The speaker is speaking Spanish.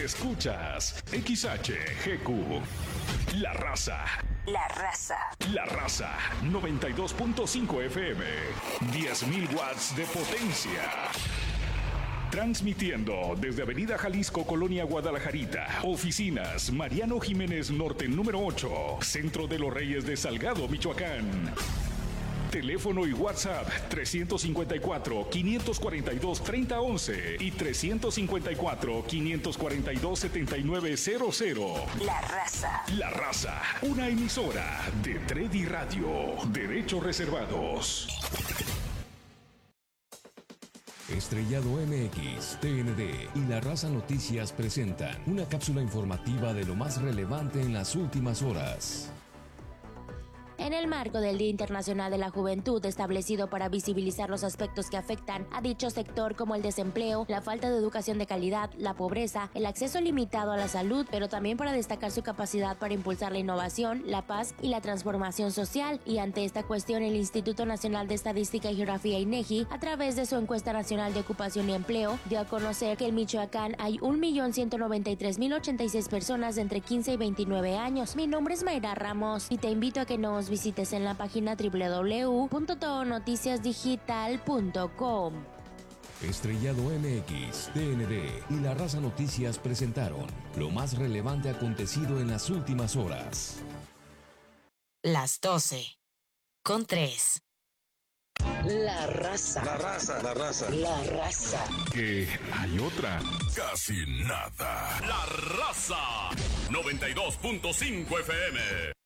Escuchas XHGQ. La Raza. La Raza. La Raza 92.5 FM. 10.000 watts de potencia. Transmitiendo desde Avenida Jalisco, Colonia Guadalajarita. Oficinas Mariano Jiménez Norte número 8. Centro de los Reyes de Salgado, Michoacán. Teléfono y WhatsApp 354-542-3011 y 354-542-7900. La Raza. La Raza, una emisora de Tredi Radio. Derechos reservados. Estrellado MX, TND y La Raza Noticias presentan una cápsula informativa de lo más relevante en las últimas horas. En el marco del Día Internacional de la Juventud, establecido para visibilizar los aspectos que afectan a dicho sector como el desempleo, la falta de educación de calidad, la pobreza, el acceso limitado a la salud, pero también para destacar su capacidad para impulsar la innovación, la paz y la transformación social. Y ante esta cuestión, el Instituto Nacional de Estadística y Geografía INEGI, a través de su encuesta nacional de ocupación y empleo, dio a conocer que en Michoacán hay 1.193.086 personas de entre 15 y 29 años. Mi nombre es Mayra Ramos y te invito a que nos visites en la página www.todonoticiasdigital.com. Estrellado MX, TND y La Raza Noticias presentaron lo más relevante acontecido en las últimas horas. Las 12:03. La Raza. La Raza. La Raza. La Raza. Que hay otra. Casi nada. La Raza 92.5 FM.